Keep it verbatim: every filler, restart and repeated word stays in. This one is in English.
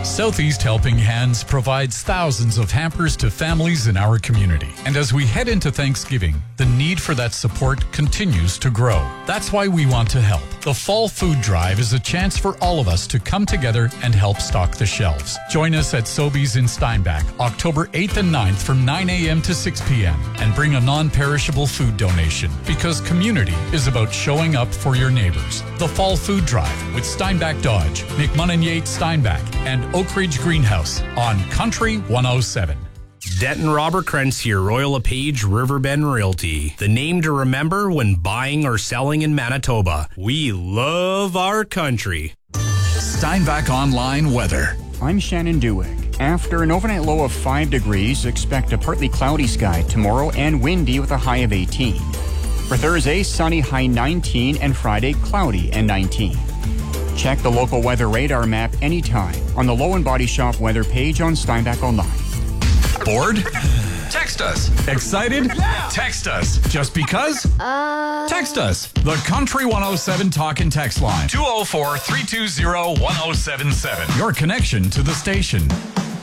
Southeast Helping Hands provides thousands of hampers to families in our community. And as we head into Thanksgiving, the need for that support continues to grow. That's why we want to help. The Fall Food Drive is a chance for all of us to come together and help stock the shelves. Join us at Sobeys in Steinbach, October eighth and ninth from nine a.m. to six p.m. and bring a non-perishable food donation, because community is about showing up for your neighbors. The Fall Food Drive with Steinbach Dodge, McMunnon Yates Steinbach, and Oak Ridge Greenhouse on Country one oh seven. Denton Robert Krentz here, Royal LePage Riverbend Realty. The name to remember when buying or selling in Manitoba. We love our country. Steinbach Online weather. I'm Shannon Dewick. After an overnight low of five degrees, expect a partly cloudy sky tomorrow and windy with a high of eighteen. For Thursday, sunny, high nineteen, and Friday, cloudy and nineteen. Check the local weather radar map anytime on the Low and Body Shop weather page on Steinbach Online. Bored? Text us. Excited? Yeah. Text us. Just because? Uh... Text us. The Country one oh seven Talk and Text line. two oh four, three two zero, one oh seven seven. Your connection to the station.